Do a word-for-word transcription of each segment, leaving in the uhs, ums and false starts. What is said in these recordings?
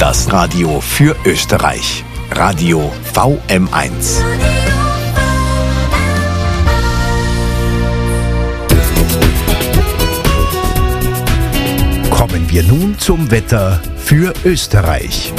Das Radio für Österreich. Radio V M eins. Kommen wir nun zum Wetter für Österreich.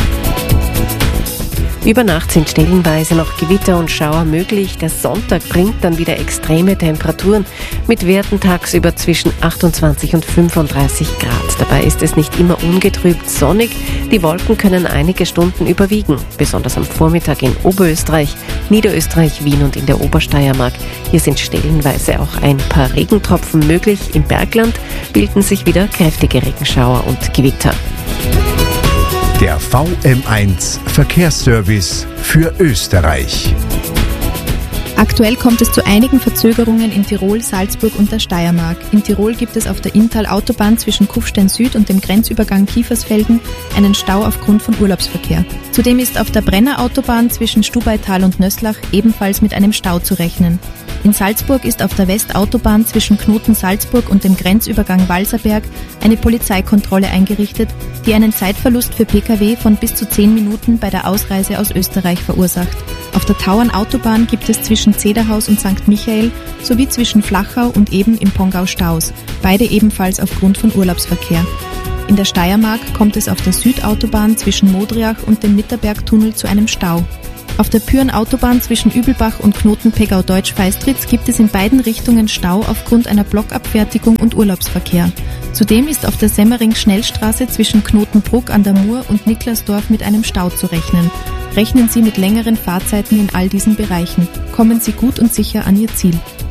Über Nacht sind stellenweise noch Gewitter und Schauer möglich. Der Sonntag bringt dann wieder extreme Temperaturen mit Werten tagsüber zwischen achtundzwanzig und fünfunddreißig Grad. Dabei ist es nicht immer ungetrübt sonnig. Die Wolken können einige Stunden überwiegen, besonders am Vormittag in Oberösterreich, Niederösterreich, Wien und in der Obersteiermark. Hier sind stellenweise auch ein paar Regentropfen möglich. Im Bergland bilden sich wieder kräftige Regenschauer und Gewitter. Der V M eins Verkehrsservice für Österreich. Aktuell kommt es zu einigen Verzögerungen in Tirol, Salzburg und der Steiermark. In Tirol gibt es auf der Inntal-Autobahn zwischen Kufstein Süd und dem Grenzübergang Kiefersfelden einen Stau aufgrund von Urlaubsverkehr. Zudem ist auf der Brenner-Autobahn zwischen Stubaital und Nöslach ebenfalls mit einem Stau zu rechnen. In Salzburg ist auf der Westautobahn zwischen Knoten Salzburg und dem Grenzübergang Walserberg eine Polizeikontrolle eingerichtet, die einen Zeitverlust für Pkw von bis zu zehn Minuten bei der Ausreise aus Österreich verursacht. Auf der Tauernautobahn gibt es zwischen Zederhaus und Sankt Michael sowie zwischen Flachau und eben im Pongau Staus, beide ebenfalls aufgrund von Urlaubsverkehr. In der Steiermark kommt es auf der Südautobahn zwischen Modriach und dem Mitterbergtunnel zu einem Stau. Auf der Pyhrn-Autobahn zwischen Übelbach und Knoten-Pegau-Deutsch-Feistritz gibt es in beiden Richtungen Stau aufgrund einer Blockabfertigung und Urlaubsverkehr. Zudem ist auf der Semmering-Schnellstraße zwischen Knotenbruck an der Mur und Niklasdorf mit einem Stau zu rechnen. Rechnen Sie mit längeren Fahrzeiten in all diesen Bereichen. Kommen Sie gut und sicher an Ihr Ziel.